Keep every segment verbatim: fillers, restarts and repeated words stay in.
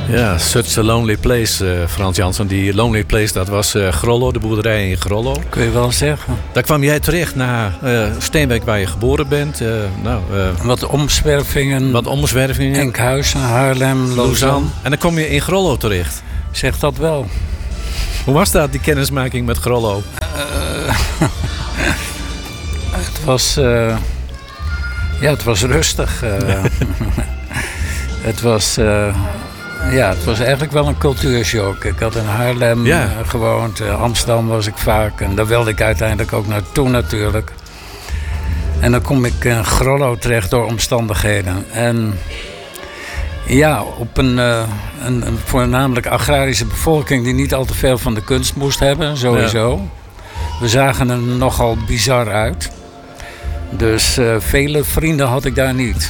Ja, Such a Lonely Place, uh, Frans Jansen. Die Lonely Place, dat was uh, Grollo, de boerderij in Grollo. Kun je wel zeggen. Daar kwam jij terecht na uh, Steenwijk, waar je geboren bent. Uh, nou, uh, wat omzwervingen. Wat omzwervingen. Enkhuizen, Haarlem, Lausanne. Lausanne. En dan kom je in Grollo terecht. Zeg dat wel. Hoe was dat, die kennismaking met Grollo? Uh, het was... Uh, ja, het was rustig. Uh, ja. het was... Uh, Ja, het was eigenlijk wel een cultuurshock. Ik had in Haarlem ja. uh, gewoond, uh, Amsterdam was ik vaak. En daar wilde ik uiteindelijk ook naartoe natuurlijk. En dan kom ik in Grollo terecht door omstandigheden. En ja, op een, uh, een, een voornamelijk agrarische bevolking die niet al te veel van de kunst moest hebben, sowieso. Ja. We zagen er nogal bizar uit. Dus uh, vele vrienden had ik daar niet.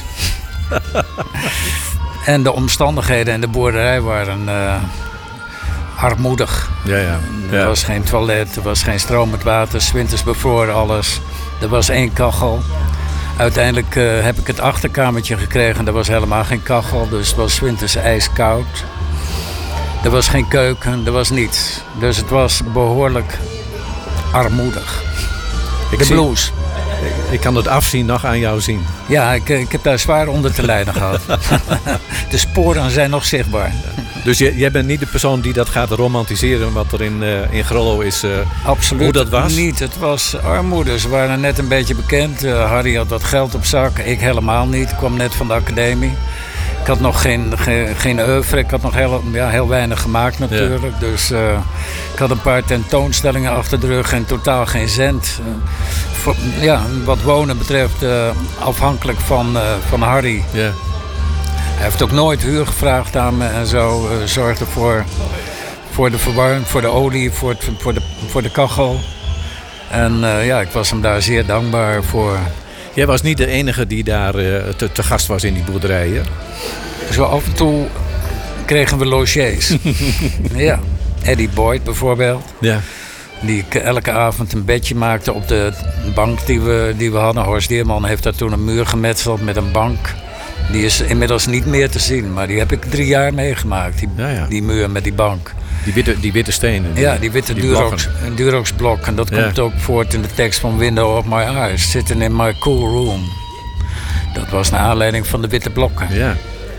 En de omstandigheden en de boerderij waren uh, armoedig. Ja, ja. Er ja. was geen toilet, er was geen stromend water, 's winters bevroor alles. Er was één kachel. Uiteindelijk uh, heb ik het achterkamertje gekregen, er was helemaal geen kachel, dus het was 's winters ijskoud. Er was geen keuken, er was niets. Dus het was behoorlijk armoedig. Ik de zie... blues. Ik kan het afzien nog aan jou zien. Ja, ik, ik heb daar zwaar onder te lijden gehad. De sporen zijn nog zichtbaar. Dus jij, jij bent niet de persoon die dat gaat romantiseren wat er in, uh, in Grollo is. Uh, Absoluut hoe dat was? Niet. Het was armoede. Ze waren net een beetje bekend. Uh, Harry had wat geld op zak. Ik helemaal niet. Ik kwam net van de academie. Ik had nog geen, geen, geen oeuvre. Ik had nog heel, ja, heel weinig gemaakt natuurlijk. Ja. Dus uh, ik had een paar tentoonstellingen achter de rug en totaal geen cent. Uh, voor, ja, wat wonen betreft uh, afhankelijk van, uh, van Harry. Ja. Hij heeft ook nooit huur gevraagd aan me en zo. Uh, zorgde voor, voor de verwarming, voor de olie, voor, het, voor, de, voor de kachel. En uh, ja, ik was hem daar zeer dankbaar voor. Jij was niet de enige die daar uh, te, te gast was in die boerderijen. Zo af en toe kregen we logiers. Ja, Eddie Boyd bijvoorbeeld. Ja. Die elke avond een bedje maakte op de bank die we, die we hadden. Horst Deerman heeft daar toen een muur gemetseld met een bank. Die is inmiddels niet meer te zien, maar die heb ik drie jaar meegemaakt. Die, ja, ja. die muur met die bank. Die witte, die witte stenen. Die, ja, die witte die Durox, Durox blok. En dat ja. komt ook voort in de tekst van Window of My Eyes. Sitting in my cool room. Dat was naar aanleiding van de witte blokken. Ja,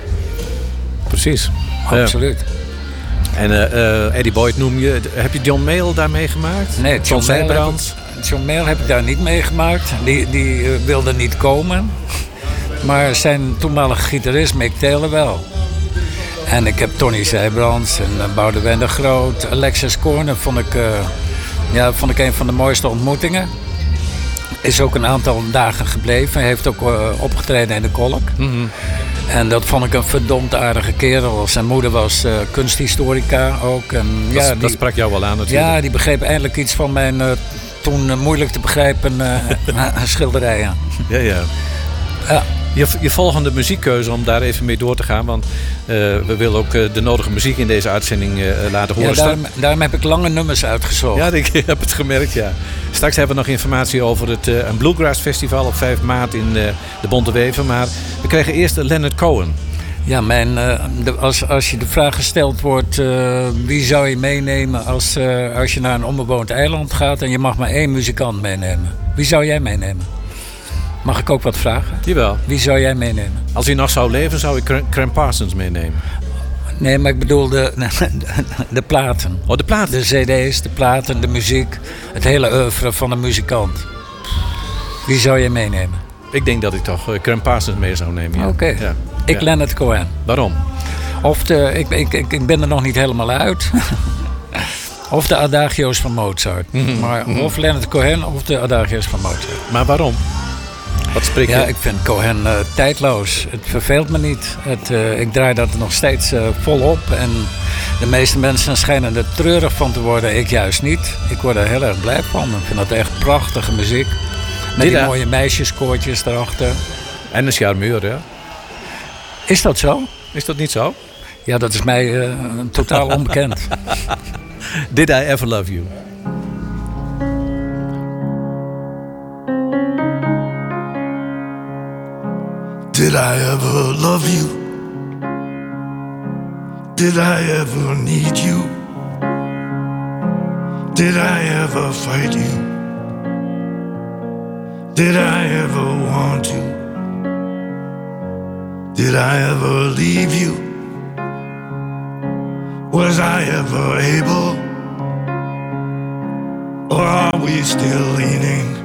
precies. Absoluut. Ja. En uh, uh, Eddie Boyd noem je. Heb je John Mayall daar meegemaakt? Nee, John Mayall heb, John Mayall heb ik daar niet meegemaakt. Die, die uh, wilde niet komen. Maar zijn toenmalige gitarist Mick Taylor wel. En ik heb Tony Zijbrands en uh, Boudewijn de Groot. Alexis Corner vond ik, uh, ja, vond ik een van de mooiste ontmoetingen. Is ook een aantal dagen gebleven. Hij heeft ook uh, opgetreden in de Kolk. Mm-hmm. En dat vond ik een verdomd aardige kerel. Zijn moeder was uh, kunsthistorica ook. En, dat, ja, die, dat sprak jou wel aan natuurlijk. Ja, die begreep eindelijk iets van mijn uh, toen uh, moeilijk te begrijpen uh, schilderijen. Ja, ja. Ja. Je, je volgende muziekkeuze, om daar even mee door te gaan. Want uh, we willen ook uh, de nodige muziek in deze uitzending uh, laten horen. Ja, daarom, daarom heb ik lange nummers uitgezocht. Ja, ik heb het gemerkt, ja. Straks hebben we nog informatie over het uh, een Bluegrass Festival op vijf maart in uh, de Bonte Wever. Maar we krijgen eerst Leonard Cohen. Ja, mijn, uh, de, als, als je de vraag gesteld wordt, uh, wie zou je meenemen als, uh, als je naar een onbewoond eiland gaat en je mag maar één muzikant meenemen. Wie zou jij meenemen? Mag ik ook wat vragen? Jawel. Wie zou jij meenemen? Als hij nog zou leven, zou ik Cram Parsons meenemen. Nee, maar ik bedoel de, de, de platen. Oh, de platen? De cd's, de platen, de muziek. Het hele oeuvre van een muzikant. Wie zou je meenemen? Ik denk dat ik toch uh, Cram Parsons mee zou nemen. Ja. Oké. Okay. Ja. Ik ja. Leonard Cohen. Waarom? Of de, ik, ik, ik, ik ben er nog niet helemaal uit. Of de Adagio's van Mozart. Mm-hmm. Maar mm-hmm. Of Leonard Cohen of de Adagio's van Mozart. Maar waarom? Wat spreek je? Ja, ik vind Cohen uh, tijdloos. Het verveelt me niet. Het, uh, ik draai dat nog steeds uh, volop. En de meeste mensen schijnen er treurig van te worden. Ik juist niet. Ik word er heel erg blij van. Ik vind dat echt prachtige muziek. Met Dit die mooie meisjeskoortjes erachter. En een charmeur, hè? Is dat zo? Is dat niet zo? Ja, dat is mij uh, totaal onbekend. Did I Ever Love You? Did I ever love you? Did I ever need you? Did I ever fight you? Did I ever want you? Did I ever leave you? Was I ever able? Or are we still leaning